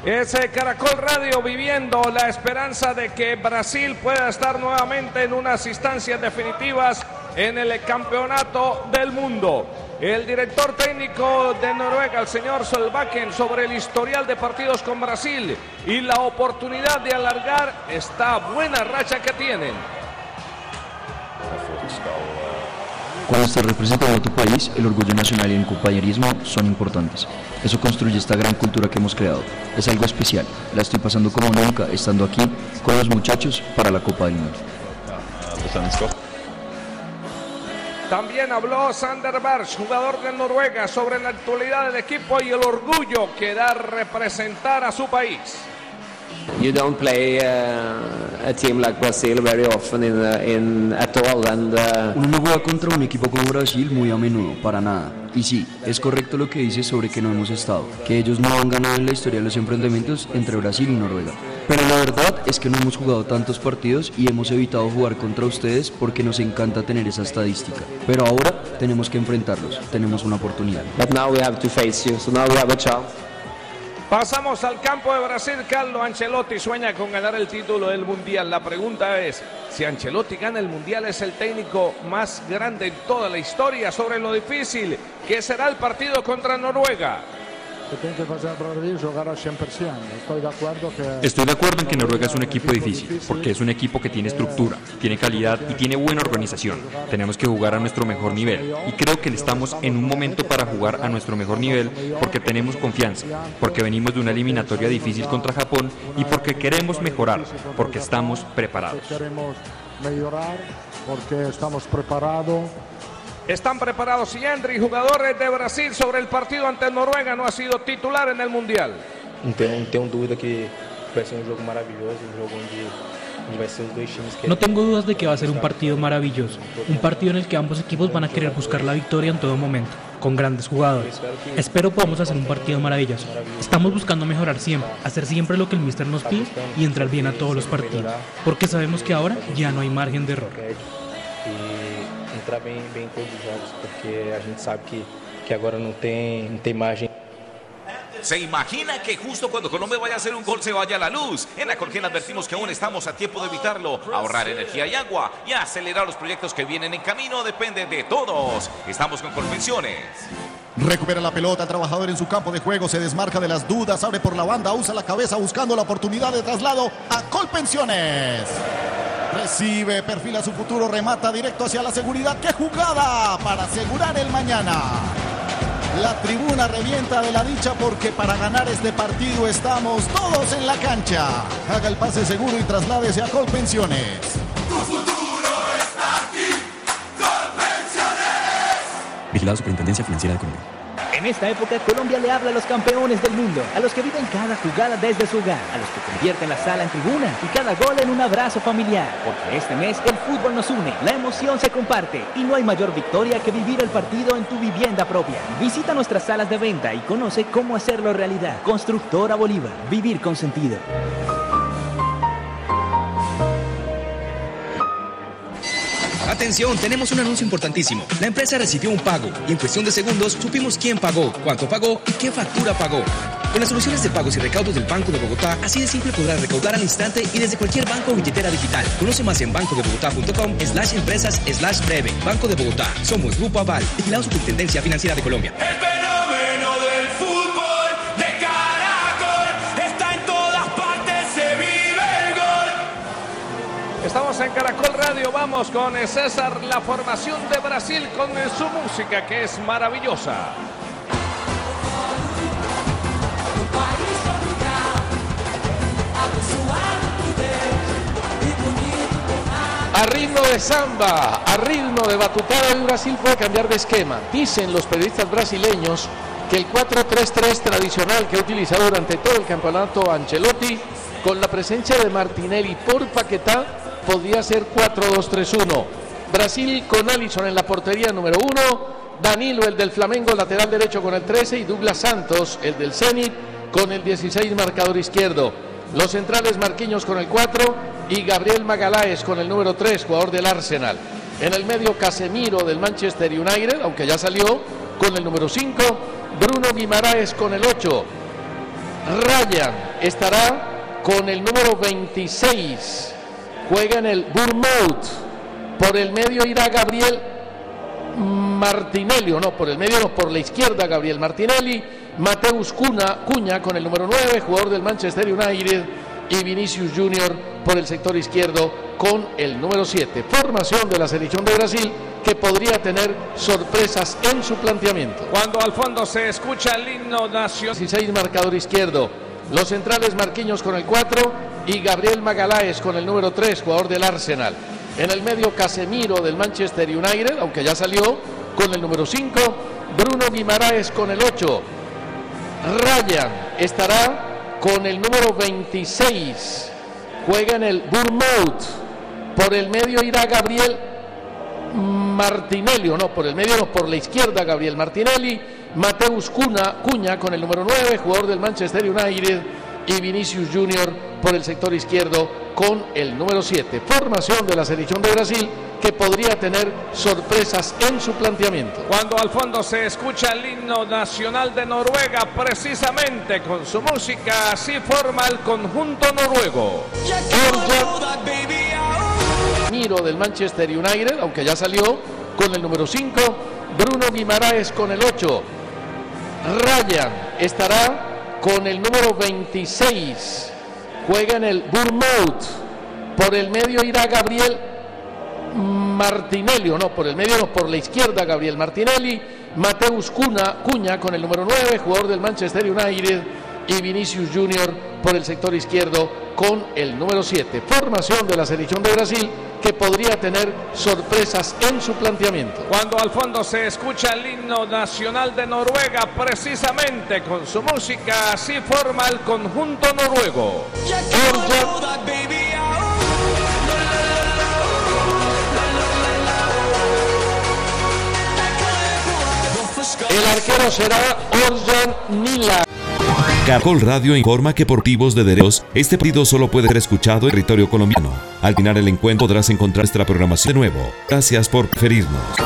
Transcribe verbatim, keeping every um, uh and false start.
Es Caracol Radio viviendo la esperanza de que Brasil pueda estar nuevamente en unas instancias definitivas en el campeonato del mundo. El director técnico de Noruega, el señor Solbakken, sobre el historial de partidos con Brasil y la oportunidad de alargar esta buena racha que tienen. Cuando estás representando a tu país, el orgullo nacional y el compañerismo son importantes. Eso construye esta gran cultura que hemos creado. Es algo especial. La estoy pasando como nunca, estando aquí con los muchachos para la Copa del Mundo. También habló Sander Berge, jugador de Noruega, sobre la actualidad del equipo y el orgullo que da representar a su país. You don't play uh, a team like Brazil very often in, uh, in at all and uh... Uno no juega contra un equipo como Brasil muy a menudo, para nada. Y sí, es correcto lo que dices sobre que no hemos estado, que ellos no han ganado en la historia de los enfrentamientos entre Brasil y Noruega. Pero la verdad es que no hemos jugado tantos partidos y hemos evitado jugar contra ustedes porque nos encanta tener esa estadística. Pero ahora tenemos que enfrentarlos, tenemos una oportunidad. But now we have to face you, so now we have a chance. Pasamos al campo de Brasil. Carlo Ancelotti sueña con ganar el título del Mundial. La pregunta es, si Ancelotti gana el Mundial, ¿es el técnico más grande en toda la historia? Sobre lo difícil que será el partido contra Noruega. Estoy de acuerdo en que Noruega es un equipo difícil, porque es un equipo que tiene estructura, tiene calidad y tiene buena organización. Tenemos que jugar a nuestro mejor nivel y creo que estamos en un momento para jugar a nuestro mejor nivel porque tenemos confianza, porque venimos de una eliminatoria difícil contra Japón y porque queremos mejorar, porque estamos preparados. Porque estamos preparados. Están preparados y Henry, jugadores de Brasil, sobre el partido ante Noruega, no ha sido titular en el Mundial. No tengo duda que va a ser un juego maravilloso, un juego donde va a ser los dos times que... No tengo dudas de que va a ser un partido maravilloso, un partido en el que ambos equipos van a querer buscar la victoria en todo momento, con grandes jugadores. Espero podamos hacer un partido maravilloso. Estamos buscando mejorar siempre, hacer siempre lo que el míster nos pide y entrar bien a todos los partidos, porque sabemos que ahora ya no hay margen de error. Entrar bem, bem em todos os jogos, porque a gente sabe que, que agora não tem, não tem margem. ¿Se imagina que justo cuando Colombia vaya a hacer un gol se vaya la luz? En la Colgen advertimos que aún estamos a tiempo de evitarlo. Ahorrar energía y agua y acelerar los proyectos que vienen en camino depende de todos. Estamos con Colpensiones. Recupera la pelota, el trabajador en su campo de juego, se desmarca de las dudas, abre por la banda, usa la cabeza buscando la oportunidad de traslado a Colpensiones. Recibe, perfila su futuro, remata directo hacia la seguridad. ¡Qué jugada para asegurar el mañana! La tribuna revienta de la dicha porque para ganar este partido estamos todos en la cancha. Haga el pase seguro y trasládese a Colpensiones. Tu futuro está aquí, Colpensiones. Vigilado Superintendencia Financiera de Colombia. En esta época, Colombia le habla a los campeones del mundo, a los que viven cada jugada desde su hogar, a los que convierten la sala en tribuna y cada gol en un abrazo familiar. Porque este mes el fútbol nos une, la emoción se comparte y no hay mayor victoria que vivir el partido en tu vivienda propia. Visita nuestras salas de venta y conoce cómo hacerlo realidad. Constructora Bolívar, vivir con sentido. Atención, tenemos un anuncio importantísimo. La empresa recibió un pago y en cuestión de segundos supimos quién pagó, cuánto pagó y qué factura pagó. Con las soluciones de pagos y recaudos del Banco de Bogotá, así de simple podrás recaudar al instante y desde cualquier banco o billetera digital. Conoce más en bancodebogotá.com slash empresas slash breve. Banco de Bogotá. Somos Grupo Aval. Vigilado Superintendencia Financiera de Colombia. El fenómeno del fútbol de Caracol está en todas partes, se vive el gol. Estamos en Caracol Radio, vamos con César, la formación de Brasil con su música que es maravillosa. A ritmo de samba, a ritmo de batutada, el Brasil puede cambiar de esquema. Dicen los periodistas brasileños que el cuatro tres tres tradicional que ha utilizado durante todo el campeonato Ancelotti, con la presencia de Martinelli por Paquetá, podría ser cuatro dos tres uno. Brasil con Alisson en la portería número uno, Danilo el del Flamengo lateral derecho con el trece y Douglas Santos el del Zenit con el dieciséis marcador izquierdo. Los centrales Marquinhos con el cuatro y Gabriel Magalhães con el número tres, jugador del Arsenal. En el medio Casemiro del Manchester United, aunque ya salió, con el número cinco, Bruno Guimaraes con el ocho. Ryan estará con el número veintiséis. Juega en el Bournemouth. Por el medio irá Gabriel Martinelli, o no, por el medio no, por la izquierda Gabriel Martinelli. Mateus Cunha, Cuña con el número nueve, jugador del Manchester United. Y Vinicius Junior por el sector izquierdo con el número siete. Formación de la selección de Brasil que podría tener sorpresas en su planteamiento. Cuando al fondo se escucha el himno nacional. dieciséis, marcador izquierdo. Los centrales Marquinhos con el cuatro y Gabriel Magalhães con el número tres, jugador del Arsenal. En el medio Casemiro del Manchester United, aunque ya salió, con el número cinco. Bruno Guimaraes con el ocho. Ryan estará con el número veintiséis. Juega en el Bournemouth. Por el medio irá Gabriel Martinelli, o no, por el medio no, por la izquierda Gabriel Martinelli. Mateus Cunha, Cuña con el número nueve, jugador del Manchester United. Y Vinicius Junior por el sector izquierdo con el número siete. Formación de la selección de Brasil que podría tener sorpresas en su planteamiento. Cuando al fondo se escucha el himno nacional de Noruega, precisamente con su música, así forma el conjunto noruego. Miro del Manchester United, aunque ya salió, con el número cinco. Bruno Guimaraes con el ocho. Ryan estará con el número veintiséis. Juega en el Bournemouth. Por el medio irá Gabriel Martinelli, o no, por el medio no, por la izquierda Gabriel Martinelli. Mateus Cunha, Cuña con el número nueve, jugador del Manchester United. Y Vinicius Junior por el sector izquierdo con el número siete. Formación de la selección de Brasil que podría tener sorpresas en su planteamiento. Cuando al fondo se escucha el himno nacional de Noruega, precisamente con su música, así forma el conjunto noruego. El arquero será Orjan Nila. Caracol Radio informa que por motivos de derechos, este partido solo puede ser escuchado en territorio colombiano. Al final el encuentro podrás encontrar nuestra programación de nuevo. Gracias por preferirnos.